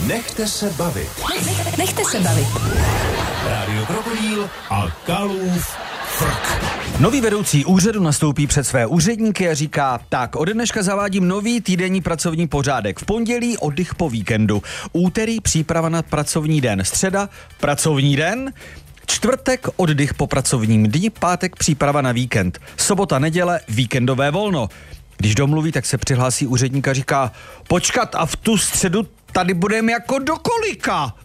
Nechte se bavit. Nechte se bavit. Rádio Krokodýl a Kalův frk. Nový vedoucí úřadu nastoupí před své úředníky a říká: tak, ode dneška zavádím nový týdenní pracovní pořádek. V pondělí oddych po víkendu, úterý příprava na pracovní den, středa pracovní den, čtvrtek oddych po pracovním dni, pátek příprava na víkend, sobota, neděle víkendové volno. Když domluví, tak se přihlásí úředník a říká: počkat, a v tu středu tady budeme jako do kolika?